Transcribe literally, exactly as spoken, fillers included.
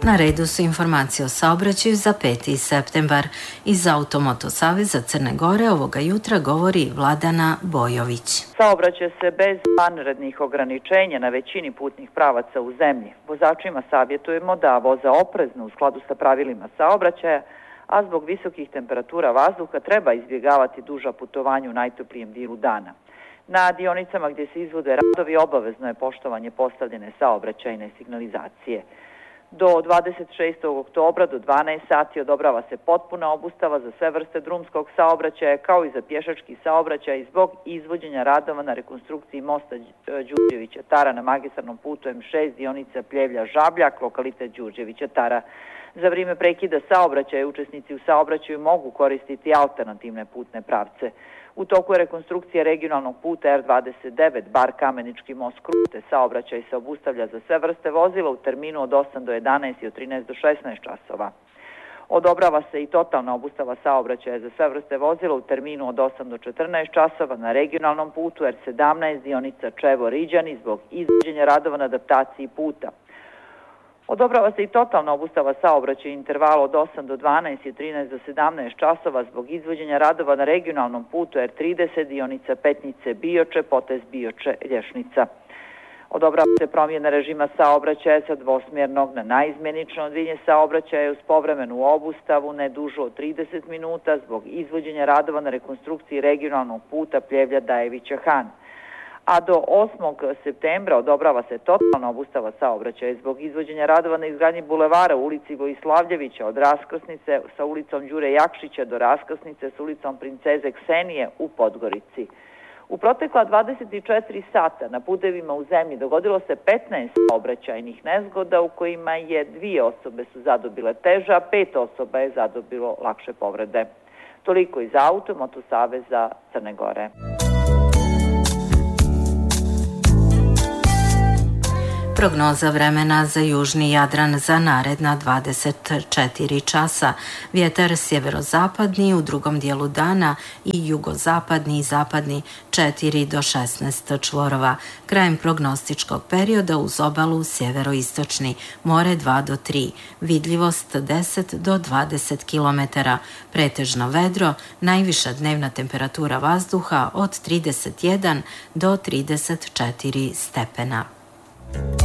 Na redu su informacije o saobraćaju za peti septembar. Iz Automoto saveza Crne Gore ovoga jutra govori Vladana Bojović. Saobraća se bez vanrednih ograničenja na većini putnih pravaca u zemlji. Vozačima savjetujemo da voze oprezno u skladu sa pravilima saobraćaja, a zbog visokih temperatura vazduha treba izbjegavati duža putovanja u najtoplijem dijelu dana. Na dionicama gdje se izvode radovi obavezno je poštovanje postavljene saobraćajne signalizacije. Do dvadeset šestog oktobra do dvanaest sati odobrava se potpuna obustava za sve vrste drumskog saobraćaja kao i za pješački saobraćaj zbog izvođenja radova na rekonstrukciji mosta Đurđevića Tara na magistarnom putu M šest dionica Pljevlja-Žabljak, lokalitet Đurđevića Tara. Za vrijeme prekida saobraćaja učesnici u saobraćaju mogu koristiti alternativne putne pravce. U toku je rekonstrukcija regionalnog puta R dvadeset devet, bar Kamenički most Krute. Saobraćaj se obustavlja za sve vrste vozila u terminu od osam do jedanaest i od trinaest do šesnaest časova. Odobrava se i totalna obustava saobraćaja za sve vrste vozila u terminu od osam do četrnaest časova na regionalnom putu R sedamnaest dionica Čevo-Riđani zbog izvođenja radova na adaptaciji puta. Odobrava se i totalna obustava saobraćaja intervala od osam do dvanaest i od trinaest do sedamnaest časova zbog izvođenja radova na regionalnom putu R trideset dionica Petnice Bioče, potez Bioče Lješnica. Odobrava se promjena režima saobraćaja sa dvosmjernog na naizmjenično odvijenje saobraćaja uz povremenu obustavu ne dužu od trideset minuta zbog izvođenja radova na rekonstrukciji regionalnog puta Pljevlja-Dajevića-Han. A do osmog septembra odobrava se totalna obustava saobraćaja zbog izvođenja radova na izgradnji bulevara u ulici Vojislavljevića od raskrsnice sa ulicom Đure Jakšića do raskrsnice s ulicom Princeze Ksenije u Podgorici. U protekla dvadeset četiri sata na putevima u zemlji dogodilo se petnaest saobraćajnih nezgoda u kojima je dvije osobe su zadobile teže, a pet osoba je zadobilo lakše povrede. Toliko iz Automoto saveza Crne Gore. Prognoza vremena za južni Jadran za naredna dvadeset četiri časa. Vjetar sjeverozapadni u drugom dijelu dana i jugozapadni i zapadni četiri do šesnaest čvorova. Krajem prognostičkog perioda uz obalu sjeveroistočni, more dva do tri, vidljivost deset do dvadeset kilometara, pretežno vedro, najviša dnevna temperatura vazduha od trideset jedan do trideset četiri stepena.